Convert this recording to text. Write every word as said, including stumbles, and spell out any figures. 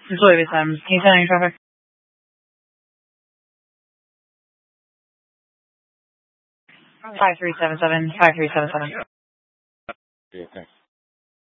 It's Louis Sims. Can you tell me traffic? Five three seven seven. Five three seven seven. Yeah, thanks.